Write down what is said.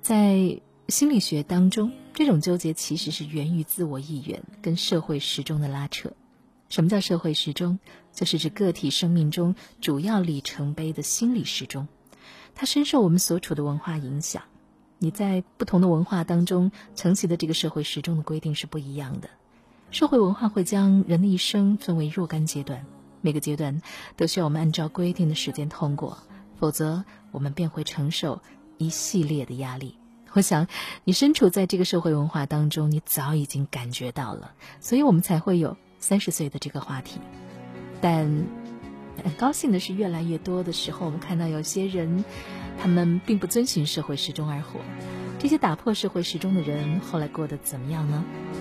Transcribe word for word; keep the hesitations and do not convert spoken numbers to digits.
在心理学当中，这种纠结其实是源于自我意愿跟社会时钟的拉扯。什么叫社会时钟？就是指个体生命中主要里程碑的心理时钟，它深受我们所处的文化影响。你在不同的文化当中承袭的这个社会时钟的规定是不一样的。社会文化会将人的一生分为若干阶段，每个阶段都需要我们按照规定的时间通过，否则我们便会承受一系列的压力。我想你身处在这个社会文化当中，你早已经感觉到了，所以我们才会有三十岁的这个话题。但很高兴的是，越来越多的时候我们看到有些人他们并不遵循社会时钟而活，这些打破社会时钟的人后来过得怎么样呢？